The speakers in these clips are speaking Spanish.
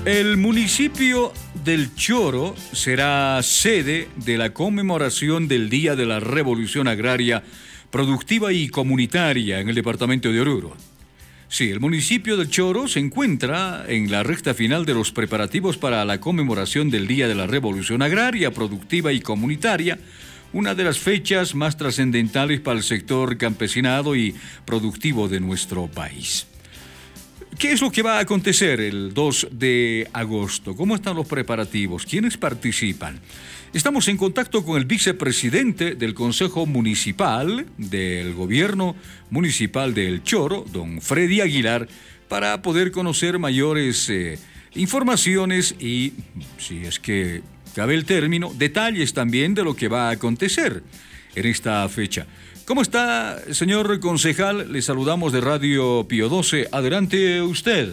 El municipio del Choro será sede de la conmemoración del Día de la Revolución Agraria, Productiva y Comunitaria en el departamento de Oruro. Sí, el municipio del Choro se encuentra en la recta final de los preparativos para la conmemoración del Día de la Revolución Agraria, Productiva y Comunitaria, una de las fechas más trascendentales para el sector campesinado y productivo de nuestro país. ¿Qué es lo que va a acontecer el 2 de agosto? ¿Cómo están los preparativos? ¿Quiénes participan? Estamos en contacto con el vicepresidente del Consejo Municipal del Gobierno Municipal del Choro, don Freddy Aguilar, para poder conocer mayores informaciones y, si es que cabe el término, detalles también de lo que va a acontecer en esta fecha. ¿Cómo está, señor concejal? Le saludamos de Radio Pío 12. Adelante usted.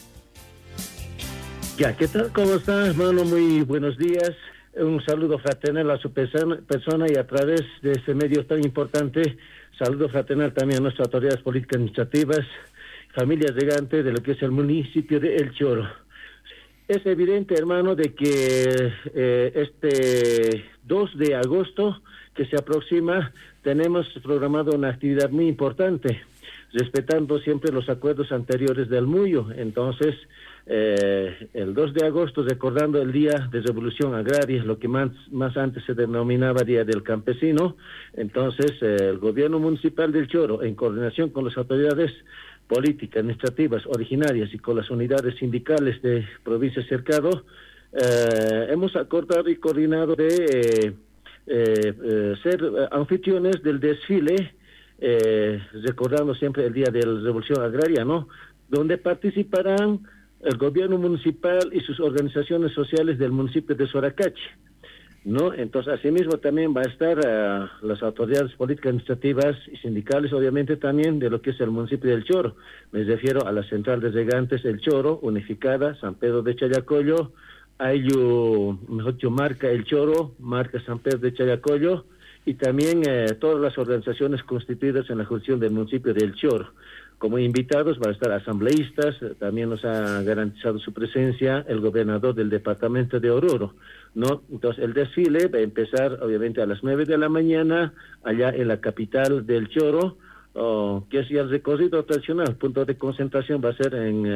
Ya, ¿qué tal? ¿Cómo está, hermano? Muy buenos días. Un saludo fraternal a su persona y a través de este medio tan importante, saludo fraternal también a nuestras autoridades políticas administrativas, familias regantes de lo que es el municipio de El Choro. Es evidente, hermano, de que este 2 de agosto que se aproxima, tenemos programado una actividad muy importante, respetando siempre los acuerdos anteriores del MUYO. Entonces, el 2 de agosto, recordando el Día de Revolución Agraria, lo que más antes se denominaba Día del Campesino, entonces el gobierno municipal del Choro, en coordinación con las autoridades políticas, administrativas, originarias y con las unidades sindicales de provincia cercado, hemos acordado y coordinado de ser anfitriones del desfile, recordando siempre el Día de la Revolución Agraria, ¿no? Donde participarán el gobierno municipal y sus organizaciones sociales del municipio de Soracachi, ¿no? Entonces, asimismo también va a estar las autoridades políticas, administrativas y sindicales, obviamente también de lo que es el municipio del Choro. Me refiero a la central de regantes El Choro, unificada, San Pedro de Challacollo, Ayllu, mejor dicho, marca El Choro, marca San Pedro de Challacollo, y también todas las organizaciones constituidas en la jurisdicción del municipio del Choro. Como invitados van a estar asambleístas, también nos ha garantizado su presencia el gobernador del departamento de Oruro, ¿no? Entonces el desfile va a empezar obviamente a las 9 de la mañana, allá en la capital del Choro, que es ya el recorrido tradicional. El punto de concentración va a ser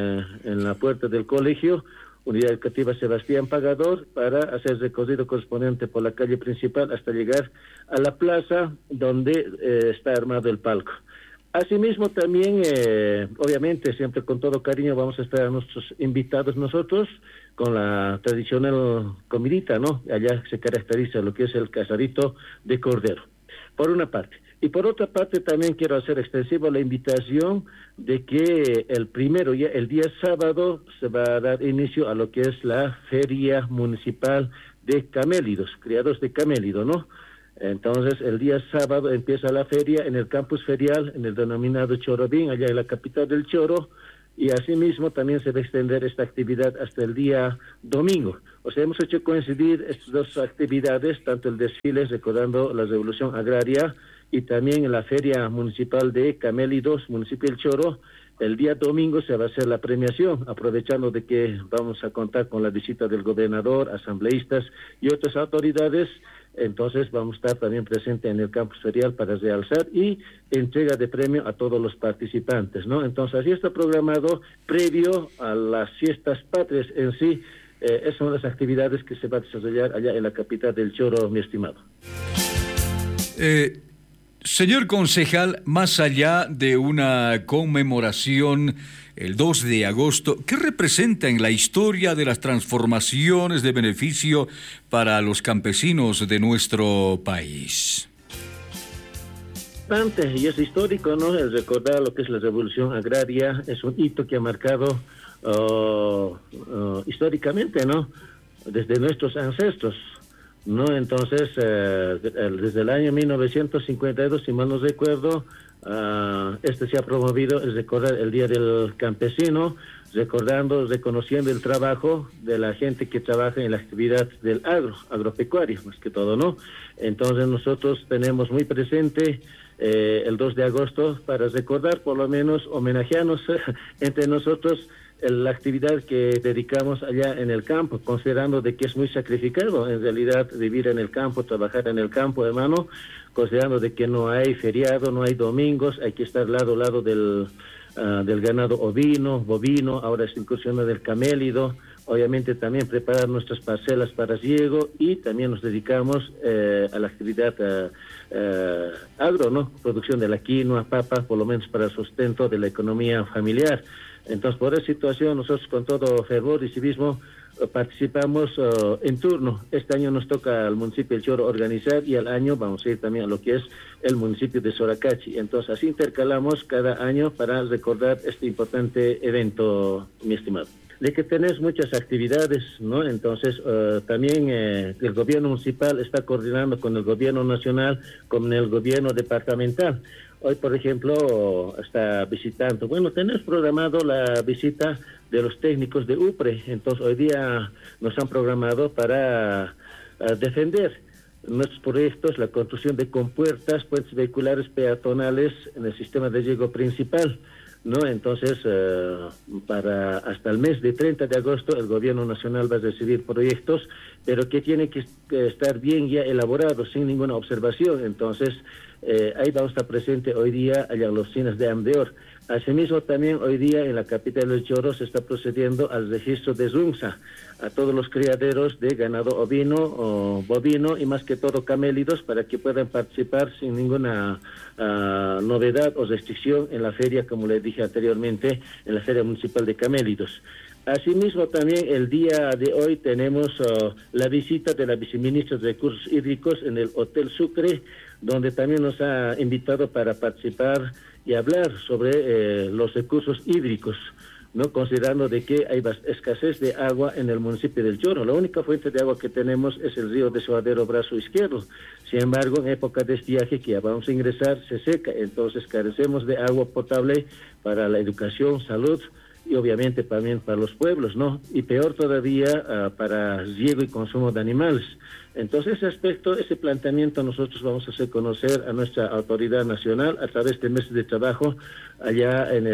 en la puerta del colegio, Unidad Educativa Sebastián Pagador, para hacer el recorrido correspondiente por la calle principal hasta llegar a la plaza donde está armado el palco. Asimismo también, obviamente, siempre con todo cariño vamos a esperar a nuestros invitados nosotros con la tradicional comidita, ¿no? Allá se caracteriza lo que es el casadito de cordero, por una parte. Y por otra parte también quiero hacer extensivo la invitación de que el día sábado se va a dar inicio a lo que es la Feria Municipal de Camélidos, criados de camélido, ¿no? Entonces, el día sábado empieza la feria en el campus ferial, en el denominado Chorobín, allá en la capital del Choro, y asimismo también se va a extender esta actividad hasta el día domingo. O sea, hemos hecho coincidir estas dos actividades, tanto el desfile recordando la Revolución Agraria y también la Feria Municipal de Camélidos, municipio del Choro. El día domingo se va a hacer la premiación, aprovechando de que vamos a contar con la visita del gobernador, asambleístas y otras autoridades. Entonces vamos a estar también presentes en el campus ferial para realzar y entrega de premio a todos los participantes, ¿no? Entonces así está programado previo a las fiestas patrias en sí. Esas son las actividades que se van a desarrollar allá en la capital del Choro, mi estimado. Señor concejal, más allá de una conmemoración el 2 de agosto, ¿qué representa en la historia de las transformaciones de beneficio para los campesinos de nuestro país? Y es histórico, ¿no? El recordar lo que es la revolución agraria es un hito que ha marcado históricamente, ¿no? Desde nuestros ancestros, ¿no? Entonces, desde el año 1952, si mal no recuerdo, se ha promovido el recordar el Día del Campesino, reconociendo el trabajo de la gente que trabaja en la actividad del agropecuario, más que todo, ¿no? Entonces nosotros tenemos muy presente el 2 de agosto para recordar, por lo menos homenajearnos entre nosotros la actividad que dedicamos allá en el campo, considerando de que es muy sacrificado en realidad vivir en el campo, trabajar en el campo, hermano, considerando de que no hay feriado, no hay domingos, hay que estar lado a lado del ganado ovino, bovino, ahora es incursión del camélido, obviamente también preparar nuestras parcelas para riego y también nos dedicamos a la actividad agro, ¿no? Producción de la quinoa, papa, por lo menos para el sustento de la economía familiar. Entonces, por esa situación, nosotros con todo fervor y civismo participamos en turno. Este año nos toca al municipio del Choro organizar y al año vamos a ir también a lo que es el municipio de Soracachi. Entonces, así intercalamos cada año para recordar este importante evento, mi estimado. De que tenés muchas actividades, ¿no? Entonces, también el gobierno municipal está coordinando con el gobierno nacional, con el gobierno departamental. Hoy, por ejemplo, está visitando, bueno, tenemos programado la visita de los técnicos de UPRE, entonces hoy día nos han programado para defender nuestros proyectos, la construcción de compuertas, puentes vehiculares peatonales en el sistema de riego principal, ¿no? Entonces, para hasta el mes de 30 de agosto el gobierno nacional va a recibir proyectos, pero que tienen que estar bien ya elaborados, sin ninguna observación. Entonces, ahí vamos a estar presente hoy día allá en los cines de Amdeor. Asimismo, también hoy día en la capital del Choro se está procediendo al registro de ZUNSA a todos los criaderos de ganado ovino o bovino y más que todo camélidos para que puedan participar sin ninguna novedad o restricción en la feria, como les dije anteriormente, en la Feria Municipal de Camélidos. Asimismo, también el día de hoy tenemos la visita de la viceministra de Recursos Hídricos en el Hotel Sucre, donde también nos ha invitado para participar y hablar sobre los recursos hídricos, ¿no? Considerando de que hay escasez de agua en el municipio del Choro. La única fuente de agua que tenemos es el río Desaguadero Brazo Izquierdo. Sin embargo, en época de estiaje, que ya vamos a ingresar, se seca. Entonces, carecemos de agua potable para la educación, salud y obviamente también para los pueblos, ¿no? Y peor todavía para riego y consumo de animales. Entonces, ese aspecto, ese planteamiento nosotros vamos a hacer conocer a nuestra autoridad nacional a través de meses de trabajo allá en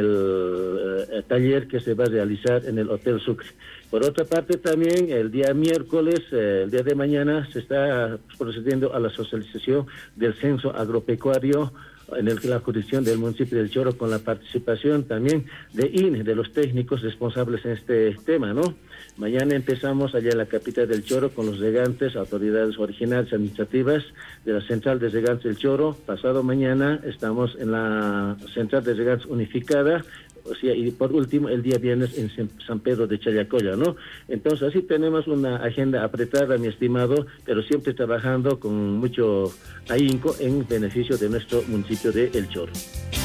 el taller que se va a realizar en el Hotel Sucre. Por otra parte, también el día miércoles, el día de mañana, se está procediendo a la socialización del censo agropecuario en la jurisdicción del municipio del Choro, con la participación también de INE, de los técnicos responsables en este tema, ¿no? Mañana empezamos allá en la capital del Choro con los regantes, autoridades originales administrativas de la Central de Regantes del Choro. Pasado mañana estamos en la Central de Regantes Unificada, o sea, y por último el día viernes en San Pedro de Challacoya, ¿no? Entonces así tenemos una agenda apretada, mi estimado, pero siempre trabajando con mucho ahínco en beneficio de nuestro municipio de El Choro.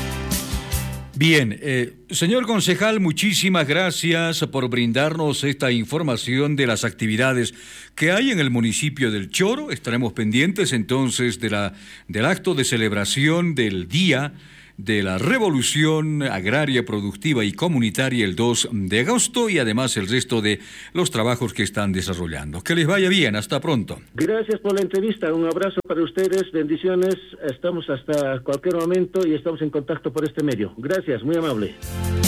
Bien, señor concejal, muchísimas gracias por brindarnos esta información de las actividades que hay en el municipio del Choro. Estaremos pendientes entonces del acto de celebración del Día de la Revolución Agraria, Productiva y Comunitaria el 2 de agosto y además el resto de los trabajos que están desarrollando. Que les vaya bien, hasta pronto. Gracias por la entrevista, un abrazo para ustedes, bendiciones, estamos hasta cualquier momento y estamos en contacto por este medio. Gracias, muy amable.